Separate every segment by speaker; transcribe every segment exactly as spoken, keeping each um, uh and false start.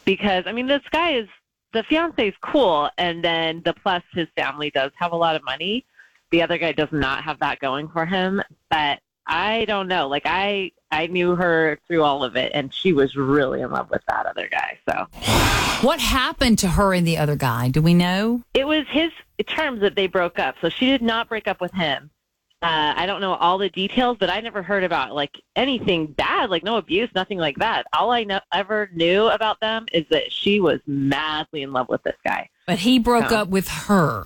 Speaker 1: because, I mean, this guy is, the fiance is cool, and then the plus his family does have a lot of money. The other guy does not have that going for him, but I don't know. Like, I I knew her through all of it, and she was really in love with that other guy. So,
Speaker 2: what happened to her and the other guy? Do we know?
Speaker 1: It was his terms that they broke up, so she did not break up with him. Uh, I don't know all the details, but I never heard about, like, anything bad, like no abuse, nothing like that. All I know, ever knew about them is that she was madly in love with this guy.
Speaker 2: But he broke
Speaker 1: so,
Speaker 2: up with her.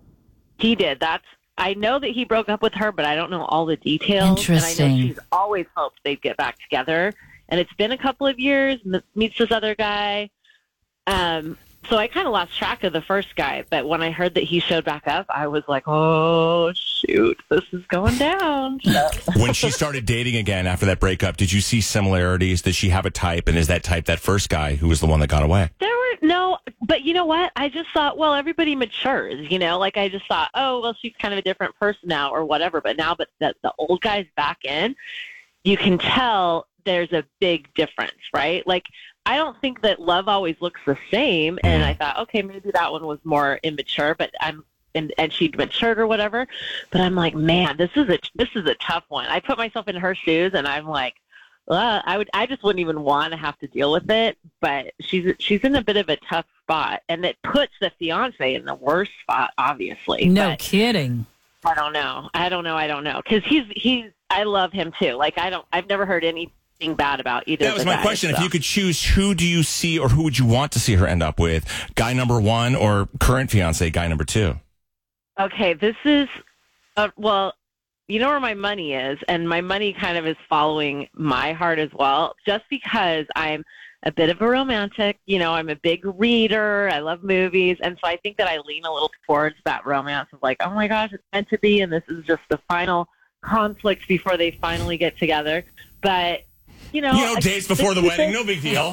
Speaker 1: He did. That's I know that he broke up with her, but I don't know all the details.
Speaker 2: Interesting.
Speaker 1: And I know she's always hoped they'd get back together. And it's been a couple of years, m- meets this other guy. Um, so I kind of lost track of the first guy. But when I heard that he showed back up, I was like, oh, shoot, this is going down.
Speaker 3: When she started dating again after that breakup, did you see similarities? Did she have a type? And is that type that first guy who was the one that got away?
Speaker 1: There were no, but you know what? I just thought, well, everybody matures, you know, like I just thought, oh, well, she's kind of a different person now or whatever. But now, but that the old guy's back in, you can tell there's a big difference, right? Like, I don't think that love always looks the same. And I thought, okay, maybe that one was more immature, but I'm, and, and she'd matured or whatever. But I'm like, man, this is a, this is a tough one. I put myself in her shoes and I'm like, well, I would, I just wouldn't even want to have to deal with it. But she's, she's in a bit of a tough spot, and it puts the fiance in the worst spot, obviously.
Speaker 2: No
Speaker 1: but
Speaker 2: kidding.
Speaker 1: I don't know. I don't know. I don't know. Cause he's, he's, I love him too. Like, I don't, I've never heard any, bad about either.
Speaker 3: That was
Speaker 1: of the
Speaker 3: my
Speaker 1: guys,
Speaker 3: question.
Speaker 1: so.
Speaker 3: If you could choose, who do you see, or who would you want to see her end up with? Guy number one or current fiance, guy number two?
Speaker 1: Okay, this is, uh, well, you know where my money is, and my money kind of is following my heart as well, just because I'm a bit of a romantic. You know, I'm a big reader. I love movies. And so I think that I lean a little towards that romance of like, oh my gosh, it's meant to be, and this is just the final conflict before they finally get together. But You know,
Speaker 3: you know, days before the wedding, no big deal.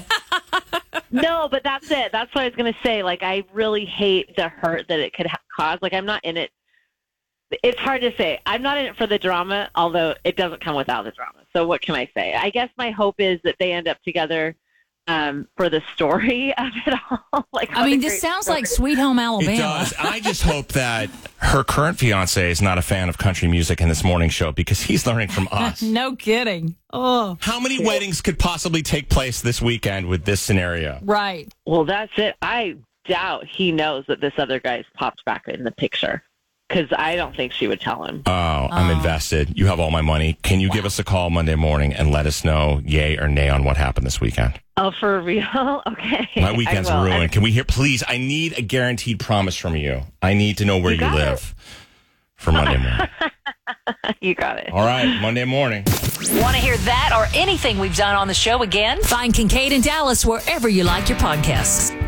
Speaker 1: No, but that's it. That's what I was going to say. Like, I really hate the hurt that it could ha- cause. Like, I'm not in it. It's hard to say. I'm not in it for the drama, although it doesn't come without the drama. So what can I say? I guess my hope is that they end up together um, for the story of it all. Like,
Speaker 2: I mean, this sounds story. like Sweet Home Alabama.
Speaker 3: It does. I just hope that her current fiance is not a fan of country music in this morning show, because he's learning from us.
Speaker 2: No kidding. Oh,
Speaker 3: how many weddings could possibly take place this weekend with this scenario?
Speaker 2: Right.
Speaker 1: Well, that's it. I doubt he knows that this other guy's popped back in the picture, because I don't think she would tell him.
Speaker 3: Oh, I'm oh. invested. You have all my money. Can you wow. give us a call Monday morning and let us know yay or nay on what happened this weekend?
Speaker 1: Oh, for real? Okay.
Speaker 3: My weekend's ruined. I... Can we hear, please? I need a guaranteed promise from you. I need to know where you, you live it. for Monday morning.
Speaker 1: You got it.
Speaker 3: All right, Monday morning.
Speaker 4: Want to hear that or anything we've done on the show again?
Speaker 2: Find Kincaid and Dallas wherever you like your podcasts.